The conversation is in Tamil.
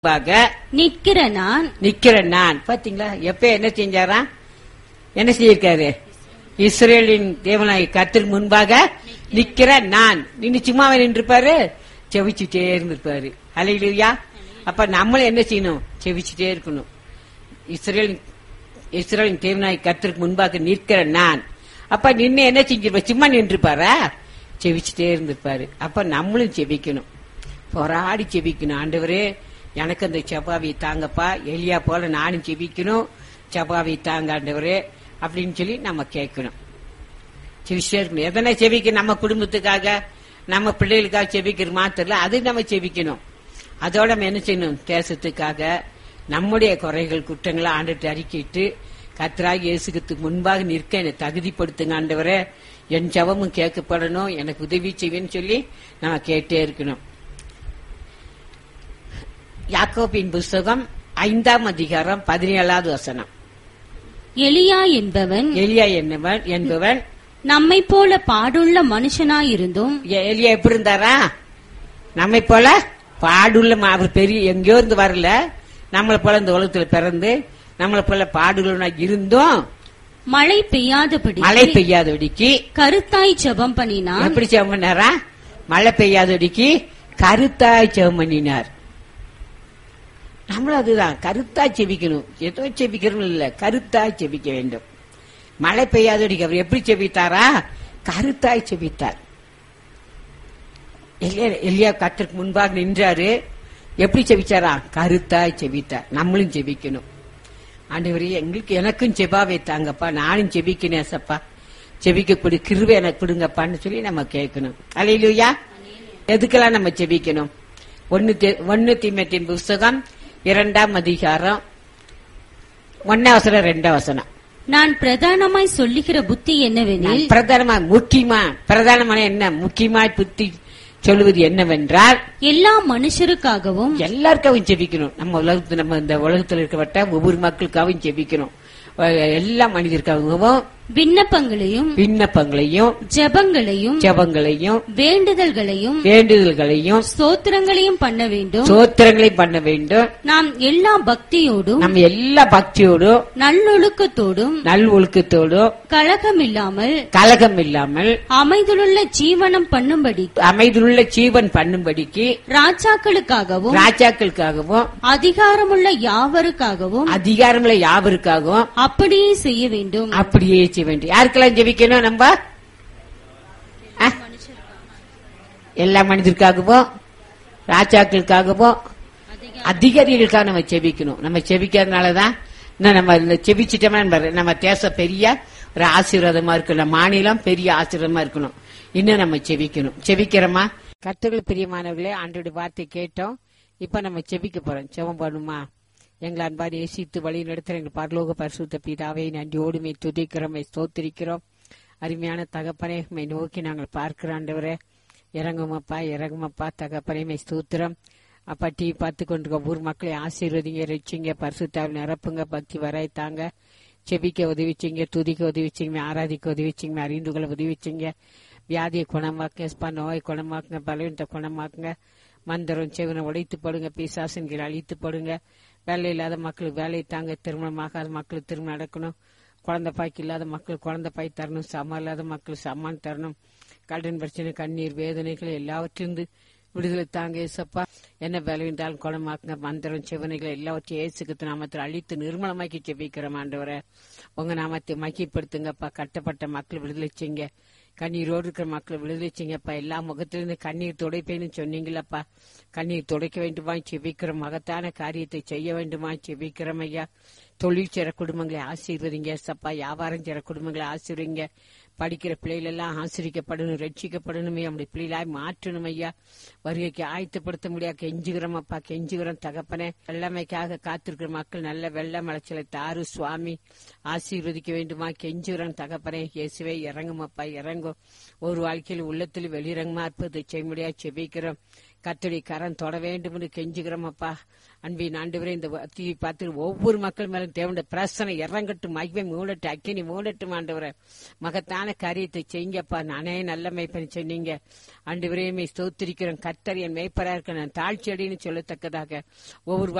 நிக்கிற நான் பாத்தீங்களா? எப்ப என்ன செஞ்சாரா? என்ன செய்யிருக்காரு? இஸ்ரேலின் தேவனாய் கர்த்தருக்கு முன்பாக நிக்கிற நான். நின்று சும்மாவே நின்றுப்பாரு, செவிச்சுட்டே இருந்திருப்பாரு. அல்லேலூயா. அப்ப நம்மளும் என்ன செய்யணும்? செவிச்சுட்டே இருக்கணும். இஸ்ரேலின் தேவனாய் கர்த்தருக்கு முன்பாக நிற்கிற நான். அப்ப நின்று என்ன செஞ்சிருப்பாரு? சும்மா நின்றுப்பாரா? செவிச்சுட்டே இருந்திருப்பாரு. அப்ப நம்மளும் செவிக்கணும், போராடி செவிக்கணும். ஆண்டவரே, எனக்கு அந்த செபாவை தாங்கப்பா, எலியா போல நானும் செபிக்கணும், செபாவை தாங்க ஆண்டவரே அப்படின்னு சொல்லி நம்ம கேட்கணும். செவிச்சே இருக்கணும். எதனா செவிக்க, நம்ம குடும்பத்துக்காக நம்ம பிள்ளைகளுக்காக செபிக்கிற மாத்திரல, அது நம்ம செபிக்கணும். அதோட நம்ம என்ன செய்யணும்? தேசத்துக்காக நம்முடைய குறைகள் குற்றங்களை ஆண்டுட்டு அறிக்கிட்டு, கர்த்தராகிய இயேசுவுக்கு முன்பாக நிற்க என்னை தகுதிப்படுத்துங்க ஆண்டவரே, என் ஜெபமும் கேட்கப்படணும், எனக்கு உதவி செய்வேன்னு சொல்லி நம்ம கேட்டே இருக்கணும். யாக்கோபின் புஸ்தகம் 5ஆம் அதிகாரம் 17வது வசனம். எலியா என்பவன் நம்மை போல பாடுள்ள மனுஷனாயிருந்தும். எலியா எப்படி இருந்தாரா? நம்மை போல பாடுள்ள. அவர் பெரிய எங்கேயோ இருந்து வரல, நம்மளை போல இந்த உலகத்துல பிறந்து நம்மளை போல பாடுள்ள இருந்தும் மழை பெய்யாதபடிக்கு கருத்தாய் ஜெபம் பண்ணினார். எப்படி ஜெபம் பண்ணாரா? மழை பெய்யாதபடிக்கு கருத்தாய் ஜெபம் பண்ணினார். நம்மளும் அதுதான், கருத்தா செபிக்கணும். ஏதோ செபிக்கிறோம் இல்ல, கருத்தா செபிக்க வேண்டும். மழை பெய்யாதபடிக்கு அவர் எப்படி செபித்தாரா? கருத்தாய் செபித்தார். எலியா கர்த்தருக்கு முன்பாக நின்றாரு. எப்படி செபிச்சாரா? கருத்தாய் செபித்தார். நம்மளும் செபிக்கணும். ஆண்டவரே, எனக்கும் செபாவை தாங்கப்பா, நானும் செபிக்கணும் ஏசப்பா, செபிக்கக்கூடிய கிருபை எனக்கு கொடுங்கப்பான்னு சொல்லி நம்ம கேட்கணும். அல்லேலூயா. எதுக்கெல்லாம் நம்ம செபிக்கணும்? 1 தீமோத்தேயு புஸ்தகம் 2ஆம் அதிகாரம் 1 வசனம் 2 வசனம். நான் பிரதானமாய் சொல்லுகிற புத்தி என்னவெனில், பிரதானமான என்ன முக்கியமாய் புத்தி சொல்லுவது என்னவென்றால், எல்லா மனுஷருக்காகவும் எல்லாருக்காகவும் ஜெபிக்கணும். நம்ம இந்த உலகத்தில் இருக்கப்பட்ட ஒவ்வொரு மக்களுக்காகவும் ஜெபிக்கணும். எல்லா மனிதருக்காகவும் விண்ணப்பங்களையும் ஜெபங்களையும் வேண்டுதல்களையும் ஸ்தோத்திரங்களையும் பண்ண வேண்டும். நாம் எல்லா பக்தியோடும் நல்லொழுக்கத்தோடும் கலகமில்லாமல் அமைதலுள்ள ஜீவன் பண்ணும்படிக்கு ராஜாக்களுக்காகவும் அதிகாரமுள்ள யாவருக்காகவும் அப்படியே செய்ய வேண்டும். யாருக்கெல்லாம் ஜெபிக்கணும்? நம்ம எல்லா மனிதருக்காகவும் ராஜாக்களுக்காகவும் அதிகாரிகளுக்காக நம்ம ஜெபிக்கணும். நம்ம ஜெபிக்கிறதுனாலதான் நம்ம ஜெபிச்சிட்டோம்னா நம்ம தேசம் பெரிய ஒரு ஆசீர்வாதமா இருக்கணும், மாநிலம் பெரிய ஆசீர்வாதமா இருக்கணும். இன்னும் நம்ம ஜெபிக்கணும். ஜெபிக்கிறோமா? கர்த்தர்கள் பிரியமானவர்களே, ஆண்டோட வார்த்தை கேட்டோம். இப்ப நம்ம ஜெபிக்க போறோம். ஜெபம் பண்ணுமா? எங்களை அன்பாடி நேசித்து வழி நடத்துற எங்கள் பரலோக பரிசுத்த பிதாவை நன்றியோடுமை துதிக்கிறோம், ஸ்தோத்திரிக்கிறோம். அருமையான தகப்பனை நோக்கி நாங்கள் பார்க்கிறோம். ஆண்டவரே, இறங்குமப்பா தகப்பனை ஸ்தோத்திரம். அப்பா, டிவி பார்த்து கொண்டு ஊர் மக்களை ஆசீர்வதிங்க, ரட்சிங்க, பரிசுத்தாவில் நிரப்புங்க, பக்தி வராய்த்தாங்க, செபிக்க உதவிச்சிங்க, துதிக்க உதவிச்சிங்க, ஆராதிக்க உதவிச்சிங்க, அறிந்து கொள்ள உதவிச்சிங்க. வியாதியை குணமாக்குங்க, நோயை குணமாக்குங்க, பலவீனத்தை குணமாக்குங்க. மந்திரம் செவனை உடைத்து போடுங்க, பிசாசுகளை அழித்து போடுங்க. வேலை இல்லாத மக்களுக்கு வேலை தாங்க, திருமணமாகாத மக்களுக்கு திருமணம் நடக்கணும், குழந்தை பாய்க்கு இல்லாத மக்கள் குழந்தை பாய் தரணும், சமம் இல்லாத மக்கள் சமான் தரணும். கடன் பிரச்சனை, கண்ணீர், வேதனைகள் எல்லாவற்றிலிருந்து விடுதலை தாங்க ஏசப்பா. என்ன வேலை இருந்தாலும் குணமாக்குங்க. மந்திரம் செவனைகளை எல்லாவற்றையும் ஏசுக்கு நாமத்தில் அழித்து நிர்மலமாக்கி செபிக்கிறோம். ஆண்டவரை, உங்க நாமத்தை மகிப்படுத்துங்கப்பா. கட்டப்பட்ட மக்கள் விடுதலை செய்யுங்க, கண்ணீரோடு இருக்கிற மக்களை விடுதலை செய்யுங்கப்பா. எல்லா முகத்திலிருந்து கண்ணீர் துடைப்பேன்னு சொன்னீங்களப்பா. கண்ணீர் துடைக்க வேண்டுமா செபிக்கிறோம். மகத்தான காரியத்தை செய்ய வேண்டுமா செபிக்கிறோம் ஐயா. தொழில் செய்ற குடும்பங்களை ஆசீர்வதிங்க சப்பா. வியாபாரம் செய்ற குடும்பங்களை ஆசீர்வதிங்க. படிக்கிற பிள்ளைகள் எல்லாம் ஆசிரிக்கப்படணும், ரட்சிக்கப்படணுமே, அப்படி பிள்ளைகளாய் மாற்றணும் ஐயா. வருகைக்கு ஆயத்தப்படுத்த முடியாது. கெஞ்சுகிறோம் அப்பா, கெஞ்சுகிறோம் தகப்பனே. வெள்ளமைக்காக காத்திருக்கிற மக்கள் நல்ல வெள்ள மலைச்சலை தாரு சுவாமி. ஆசீர்வதிக்க வேண்டுமா கெஞ்சுகிறோம் தகப்பனே. இயேசுவே இறங்கும் அப்பா, இறங்கும். ஒரு வாழ்க்கையில் உள்ளத்தில் வெளிரங்கமா இருப்பது செய்ய முடியாது செபிக்கிறோம். கர்த்தருடைய கரம் தொட வேண்டும் என்று கெஞ்சுகிறோம் அப்பா. அன்பின் ஆண்டவரே, இந்த டிவி பார்த்து ஒவ்வொரு மக்கள் மேலும் தேவனுடைய பிரசனை இறங்கட்டும், மகிமை மூடட்டு, அக்கினி மூடட்டும் ஆண்டவரே. மகத்தான காரியத்தை செய்யுங்கப்பா. நானே நல்ல மேய்ப்பனை சொன்னீங்க ஆண்டவரே, ஸ்தோத்திரிக்கிறோம். கர்த்தர் என் மேய்ப்பரா இருக்க நான் தாழ்ச்சி அடைன்னு சொல்லத்தக்கதாக ஒவ்வொரு